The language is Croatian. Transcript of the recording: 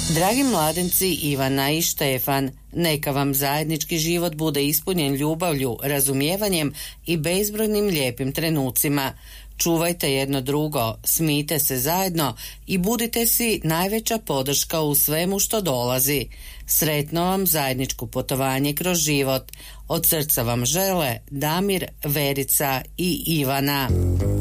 Dragi mladenci Ivana i Štefan, neka vam zajednički život bude ispunjen ljubavlju, razumijevanjem i bezbrojnim lijepim trenucima. Čuvajte jedno drugo, smijte se zajedno i budite si najveća podrška u svemu što dolazi. Sretno vam zajedničko putovanje kroz život. Od srca vam žele Damir, Verica i Ivana.